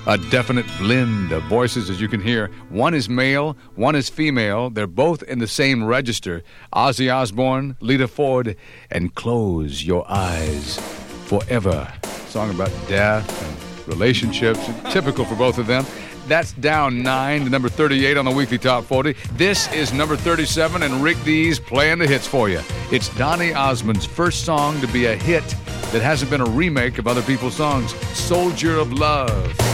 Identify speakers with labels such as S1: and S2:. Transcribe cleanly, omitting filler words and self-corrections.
S1: A definite blend of voices, as you can hear. One is male, one is female. They're both in the same register. Ozzy Osbourne, Lita Ford, and Close Your Eyes Forever. Song about death and relationships, typical for both of them. That's down 9 to number 38 on the Weekly Top 40. This is number 37, and Rick Dees playing the hits for you. It's Donny Osmond's first song to be a hit that hasn't been a remake of other people's songs, Soldier of Love.